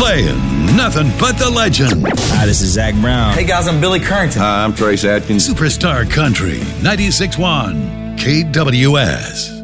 Playing nothing but the legend. Hi, this is Zach Brown. Hey guys, I'm Billy Currington. Hi, I'm Trace Atkins. Superstar Country, 96.1 KWS.